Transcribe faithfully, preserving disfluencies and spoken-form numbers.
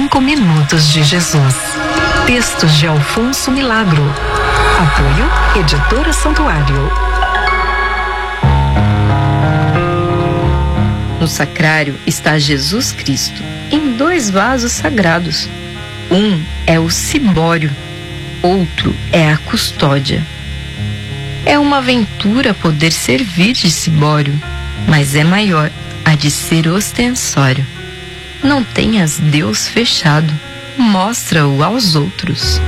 Cinco Minutos de Jesus. Textos de Alfonso Milagro. Apoio Editora Santuário. No sacrário está Jesus Cristo, em dois vasos sagrados. Um é o cibório, outro é a custódia. É uma aventura poder servir de cibório, mas é maior a de ser ostensório. Não tenhas Deus fechado, mostra-o aos outros.